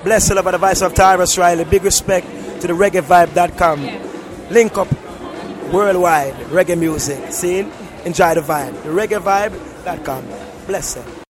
Bless the love of the voice of Tyrus Riley. Big respect to the reggaevibe.com. Link up worldwide reggae music. See? Enjoy the vibe. The reggaevibe.com. Bless them.